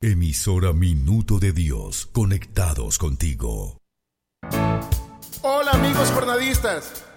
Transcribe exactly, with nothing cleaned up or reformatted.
Emisora Minuto de Dios, conectados contigo. Hola amigos jornadistas,